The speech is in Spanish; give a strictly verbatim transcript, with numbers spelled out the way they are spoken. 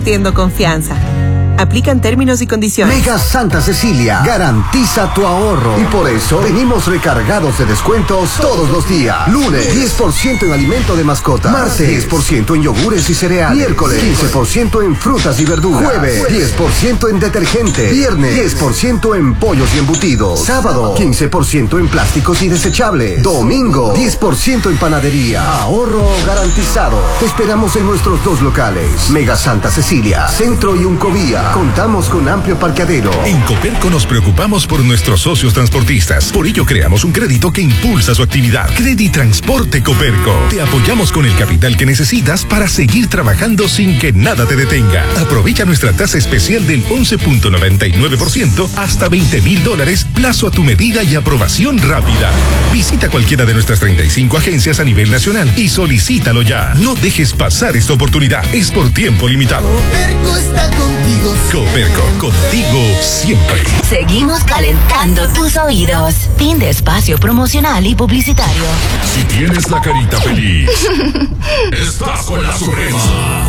Tiendo confianza. Aplican términos y condiciones. Mega Santa Cecilia garantiza tu ahorro. Y por eso venimos recargados de descuentos todos los días. Lunes, diez por ciento en alimento de mascota. Martes, diez por ciento en yogures y cereales. Miércoles, quince por ciento en frutas y verduras. Jueves, diez por ciento en detergente. Viernes, diez por ciento en pollos y embutidos. Sábado, quince por ciento en plásticos y desechables. Domingo, diez por ciento en panadería. Ahorro garantizado. Te esperamos en nuestros dos locales. Mega Santa Cecilia, Centro y Uncovía. Contamos con amplio parqueadero. En Coperco nos preocupamos por nuestros socios transportistas. Por ello creamos un crédito que impulsa su actividad. Creditransporte Coperco. Te apoyamos con el capital que necesitas para seguir trabajando sin que nada te detenga. Aprovecha nuestra tasa especial del once punto noventa y nueve por ciento hasta veinte mil dólares, plazo a tu medida y aprobación rápida. Visita cualquiera de nuestras treinta y cinco agencias a nivel nacional y solicítalo ya. No dejes pasar esta oportunidad. Es por tiempo limitado. Coperco está contigo. Coperco, contigo siempre. Seguimos calentando tus oídos. Fin de espacio promocional y publicitario. Si tienes la carita feliz, estás con la Suprema.